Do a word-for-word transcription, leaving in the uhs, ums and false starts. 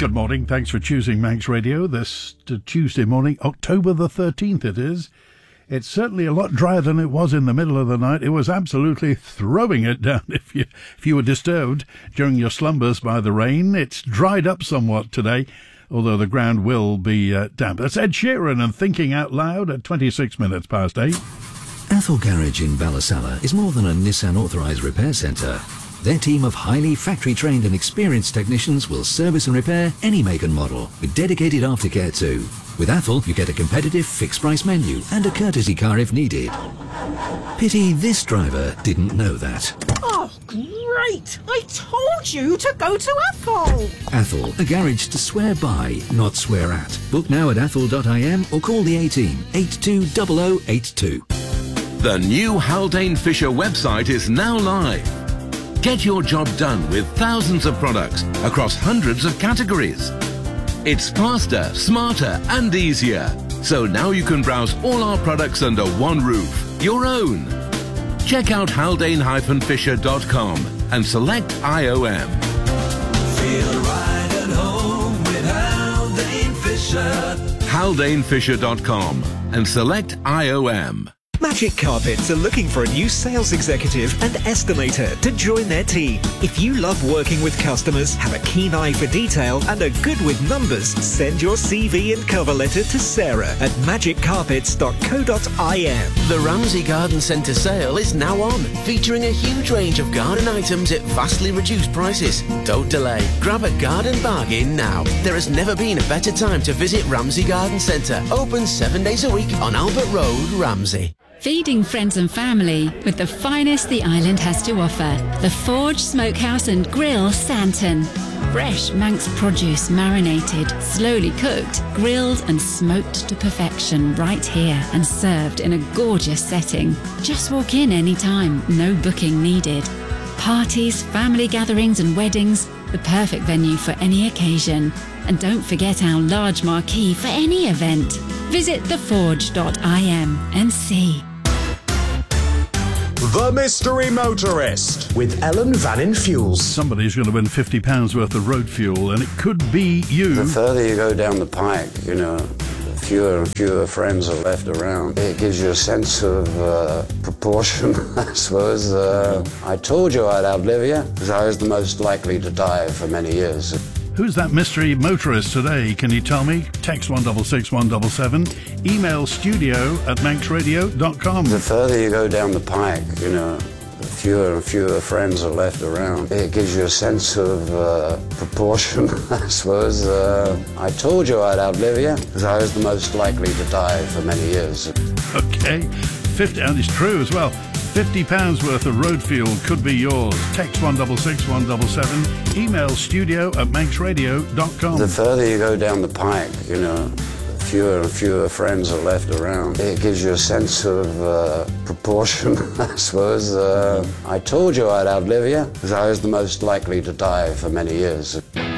Good morning. Thanks for choosing Manx Radio this uh, Tuesday morning, October the thirteenth it is. It's certainly a lot drier than it was in the middle of the night. It was absolutely throwing it down if you if you were disturbed during your slumbers by the rain. It's dried up somewhat today, although the ground will be uh, damp. That's Ed Sheeran and Thinking Out Loud at twenty-six minutes past eight. Athol Garage in Ballasalla is more than a Nissan authorised repair centre. Their team of highly factory-trained and experienced technicians will service and repair any make and model with dedicated aftercare too. With Athol, you get a competitive fixed-price menu and a courtesy car if needed. Pity this driver didn't know that. Oh, great! I told you to go to Athol! Athol, a garage to swear by, not swear at. Book now at athol dot I M or call the eighteen, eighty-two hundred eighty-two. The new Haldane Fisher website is now live. Get your job done with thousands of products across hundreds of categories. It's faster, smarter and easier. So now you can browse all our products under one roof, your own. Check out haldane dash fisher dot com and select I O M. Feel right at home with Haldane Fisher. haldane fisher dot com and select I O M. Magic Carpets are looking for a new sales executive and estimator to join their team. If you love working with customers, have a keen eye for detail and are good with numbers, send your C V and cover letter to Sarah at magic carpets dot co dot I M. The Ramsey Garden Centre sale is now on, featuring a huge range of garden items at vastly reduced prices. Don't delay. Grab a garden bargain now. There has never been a better time to visit Ramsey Garden Centre. Open seven days a week on Albert Road, Ramsey. Feeding friends and family with the finest the island has to offer. The Forge Smokehouse and Grill, Santon. Fresh Manx produce marinated, slowly cooked, grilled and smoked to perfection right here and served in a gorgeous setting. Just walk in anytime, no booking needed. Parties, family gatherings and weddings, the perfect venue for any occasion. And don't forget our large marquee for any event. Visit the forge dot I M and see. The Mystery Motorist with Ellen Vannin Fuels. Somebody's going to win fifty pounds worth of road fuel, and it could be you. The further you go down the pike, you know, the fewer and fewer friends are left around. It gives you a sense of uh, proportion, I suppose. Uh, I told you I'd outlive you, because I was the most likely to die for many years. Who's that mystery motorist today? Can you tell me? Text one six six one seven seven. Email studio at manx radio dot com. The further you go down the pike, you know, the fewer and fewer friends are left around. It gives you a sense of uh, proportion, I suppose. Uh, I told you I'd outlive you, because I was the most likely to die for many years. Okay, fifty, and it's true as well. fifty pounds worth of road fuel could be yours. Text one six six one seven seven. Email studio at manx radio dot com. The further you go down the pike, you know, the fewer and fewer friends are left around. It gives you a sense of uh, proportion, I suppose. Uh, I told you I'd outlive you, because I was the most likely to die for many years.